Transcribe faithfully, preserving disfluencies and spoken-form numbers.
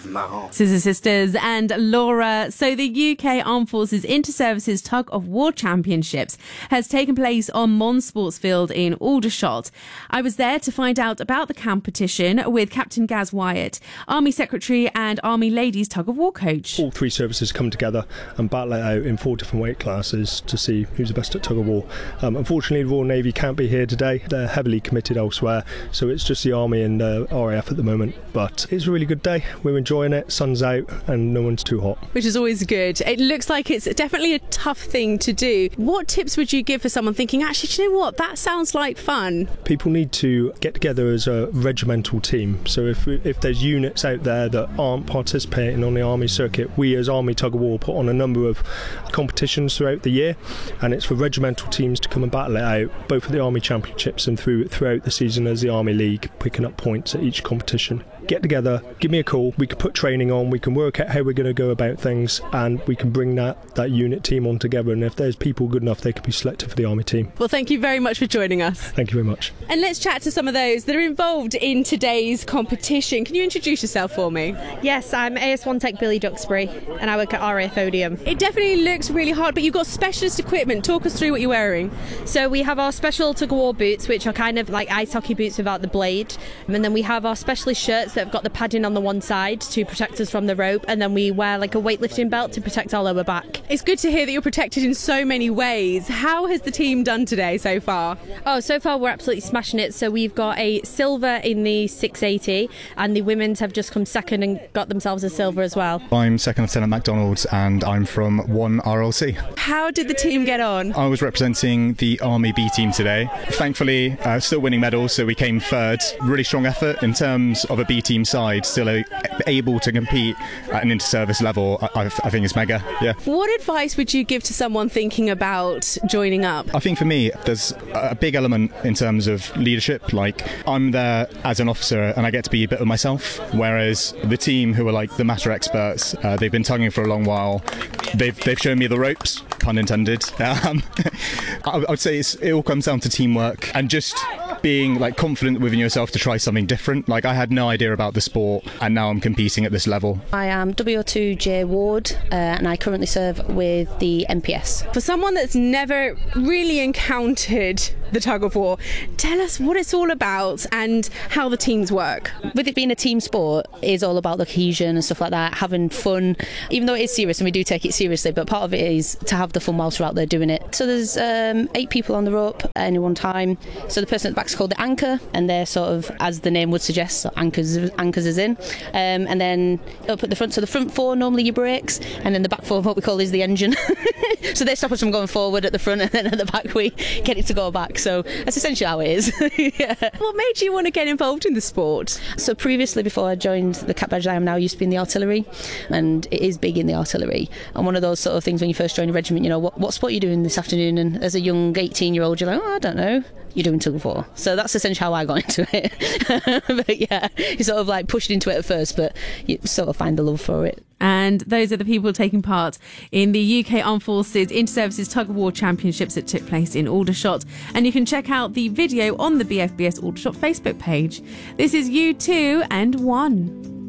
with Mom. Scissor Sisters and Laura. So the U K Armed Forces Inter-Services Tug of War Championships has taken place on Mons Sportsfield in Aldershot. I was there to find out about the competition with Captain Gaz Wyatt, Army Secretary and Army Ladies Tug of War coach. All three services come together and battle it out in four different weight classes to see who's the best at tug of war. Um, unfortunately, the Royal Navy can't be here today. They're heavily committed elsewhere, so it's just the Army and uh, R A F at the moment. But it's a really good day. We're enjoying it. Sun's out and no one's too hot. Which is always good. It looks like it's definitely a tough thing to do. What tips would you give for someone thinking, actually, do you know what? That sounds like fun. People need to get together as a regimental team. So if if there's units out there that aren't participating on the Army circuit, we as Army Tug of War put on a number of competitions throughout the year, and it's for regimental teams to come and battle it out, both at the Army Championships and through throughout the season as the Army League, picking up points at each competition. Get together, give me a call, we can put training on, we can work out how we're going to go about things, and we can bring that, that unit team on together, and if there's people good enough, they could be selected for the Army team. Well, thank you very much for joining us. Thank you very much. And let's chat to some of those that are involved in today's competition. Can you introduce yourself for me? Yes, I'm A S one Tech Billy Duxbury, and I work at R A F Odium. It definitely looks really hard, but you've got specialist equipment. Talk us through what you're wearing. So we have our special tug of war boots, which are kind of like ice hockey boots without the blade, and then we have our specialist shirts that have got the padding on the one side to protect us from the rope, and then we wear like a weightlifting belt to protect our lower back. It's good to hear that you're protected in so many ways. How has the team done today so far? Oh, so far we're absolutely smashing it. So we've got a silver in the six eighty, and the women's have just come second and got themselves a silver as well. I'm Second Lieutenant MacDonald and I'm from one R L C. How did the team get on? I was representing the Army B team today. Thankfully, uh, still winning medals, so we came third. Really strong effort in terms of a B team side, still a, able to compete at an inter-service level. I, I think it's mega, yeah. What advice would you give to someone thinking about joining up? I think for me, there's a big element in terms of leadership. Like, I'm there as an officer and I get to be a bit of myself, whereas the team who are like the matter experts, uh, they've been tugging for a long while. They've, they've shown me the ropes, pun intended. Um, I, I would say it's, it all comes down to teamwork and just being like confident within yourself to try something different. Like, I had no idea about the sport and now I'm competing at this level. I am W O two J Ward uh, and I currently serve with the M P S. For someone that's never really encountered the tug of war, tell us what it's all about and how the teams work. With it being a team sport, it is all about the cohesion and stuff like that, having fun, even though it is serious and we do take it seriously, but part of it is to have the fun whilst we're out there doing it. So there's um, eight people on the rope at any one time. So the person at the back is called the anchor, and they're sort of, as the name would suggest, so anchors anchors is in. Um, and then up at the front, so the front four normally your brakes, and then the back four, what we call is the engine. So they stop us from going forward at the front, and then at the back we get it to go back. So that's essentially how it is. Yeah. What made you want to get involved in the sport? So previously, before I joined the Cap Badge I am now, I used to be in the artillery, and it is big in the artillery. And one of those sort of things when you first join a regiment, you know, what, what sport are you doing this afternoon? And as a young eighteen year old, you're like, oh, I don't know. You're doing tug of war. So that's essentially how I got into it. But yeah, you sort of like pushed into it at first, but you sort of find the love for it. And those are the people taking part in the U K Armed Forces Inter-Services Tug of War Championships that took place in Aldershot. And you can check out the video on the B F B S Aldershot Facebook page. This is U two and one.